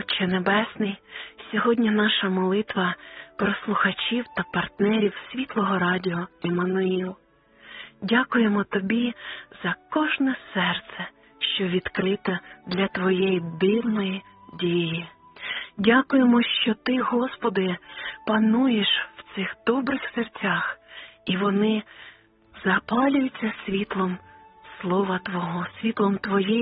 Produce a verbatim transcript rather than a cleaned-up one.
Отче Небесний, сьогодні наша молитва про слухачів та партнерів Світлого Радіо Іммануїл. Дякуємо Тобі за кожне серце, що відкрите для Твоєї дивної дії. Дякуємо, що Ти, Господи, пануєш в цих добрих серцях, і вони запалюються світлом Слова Твого, світлом Твоєї